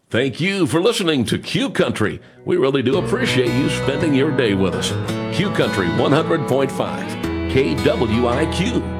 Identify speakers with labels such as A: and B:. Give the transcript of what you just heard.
A: Thank you for listening to Q Country. We really do appreciate you spending your day with us. Q Country 100.5, KWIQ.